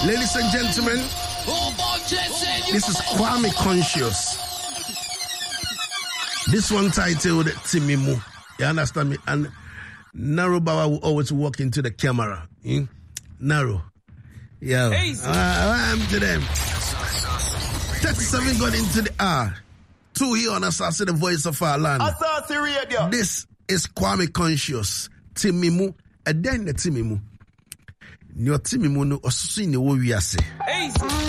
Ladies and gentlemen, this is Kwame Conscious. This one titled Timimu. You understand me? And Narrow Baba will always walk into the camera. Narrow. Yeah. I'm to them. 37 got into the R. 2 here on Assassin, the voice of our land. Assassin Radio. This is Kwame Conscious. Timimu. And then the Timimu. Your Timimu no osusu ni wo wiase.